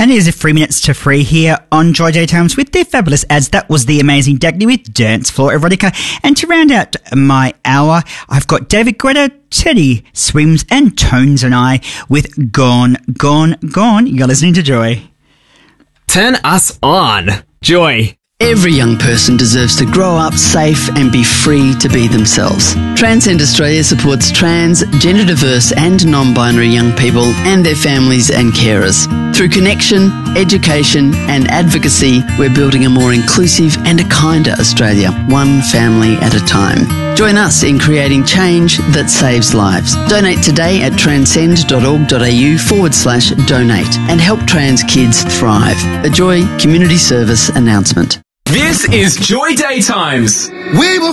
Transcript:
And it is 3 minutes to 3 here on Joy Daytimes with their fabulous ads. That was the amazing Dagny with Dance Floor Erotica. And to round out my hour, I've got David Guetta, Teddy Swims and Tones and I with Gone, Gone, Gone. You're listening to Joy. Turn us on. Joy. Every young person deserves to grow up safe and be free to be themselves. Transcend Australia supports trans, gender diverse and non-binary young people and their families and carers. Through connection, education and advocacy, we're building a more inclusive and a kinder Australia, one family at a time. Join us in creating change that saves lives. Donate today at transcend.org.au/donate and help trans kids thrive. A Joy Community Service announcement. This is Joy Daytimes. We will